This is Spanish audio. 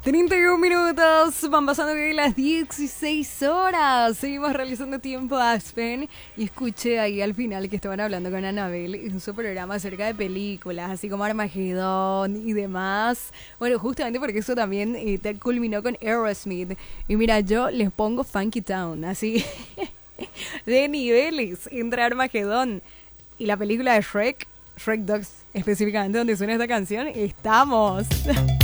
31 minutos, van pasando de las 16 horas. Seguimos realizando tiempo Aspen y escuché ahí al final que estaban hablando con Anabel en su programa acerca de películas, así como Armagedón y demás. Bueno, justamente porque eso también culminó con Aerosmith. Y mira, yo les pongo Funky Town, así de niveles entre Armagedón y la película de Shrek 2 específicamente, donde suena esta canción. Estamos.